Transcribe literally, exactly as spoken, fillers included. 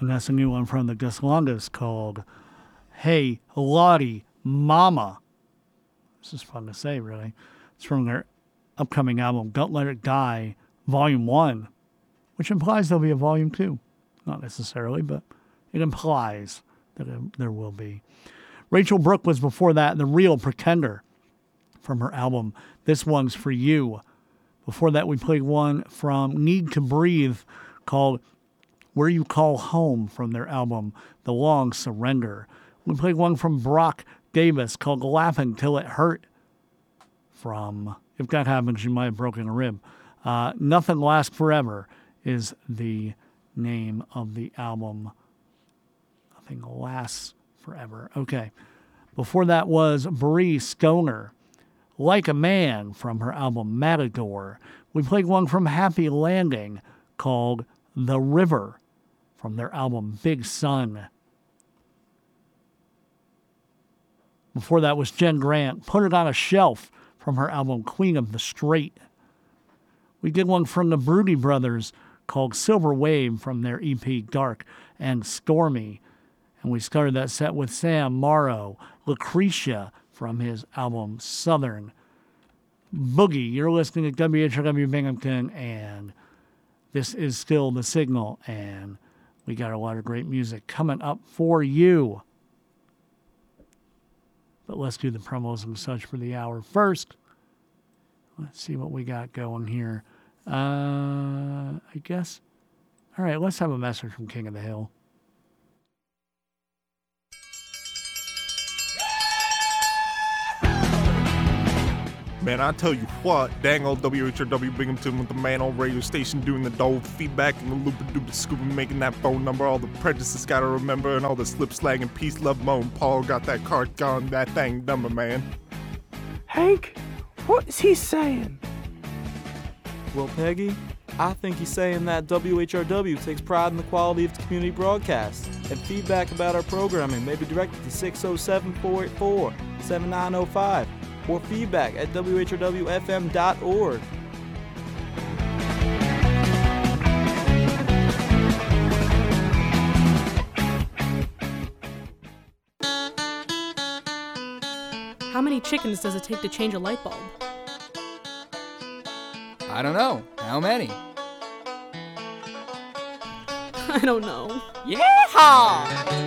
And that's a new one from the Gaslangas called Hey Lottie Mama. This is fun to say, really. It's from their upcoming album, Don't Let It Die, Volume one, which implies there'll be a Volume two. Not necessarily, but it implies that it, there will be. Rachel Brooke was before that, The Real Pretender, from her album, This One's For You. Before that, we played one from Need to Breathe called Where You Call Home, from their album, The Long Surrender. We played one from Brock Davis called Laughing Till It Hurt, from If That Happens, You Might Have Broken a Rib. Uh, Nothing Lasts Forever is the name of the album. Nothing Lasts Forever. Okay. Before that was Bree Stoner, Like a Man, from her album Matador. We played one from Happy Landing called The River, from their album Big Sun. Before that was Jen Grant, Put It on a Shelf, from her album Queen of the Straight. We did one from the Broody Brothers called Silver Wave, from their E P Dark and Stormy. And we started that set with Sam Morrow, Lucretia, from his album Southern Boogie. You're listening to W H R W Binghamton, and this is still The Signal, and we got a lot of great music coming up for you. But let's do the promos and such for the hour first. Let's see what we got going here. Uh, I guess. All right, let's have a message from King of the Hill. Man, I tell you what, dang old W H R W Binghamton with the man on radio station doing the dull feedback and the loopa-doopa scuba making that phone number, all the prejudices gotta remember, and all the slip slag and peace, love, moan. Paul got that card gone, that thing number, man. Hank, what is he saying? Well, Peggy, I think he's saying that W H R W takes pride in the quality of its community broadcasts, and feedback about our programming may be directed to six oh seven, four eight four, seven nine oh five. or feedback at W H R W F M dot org. How many chickens does it take to change a light bulb? I don't know. How many? I don't know. Yeehaw!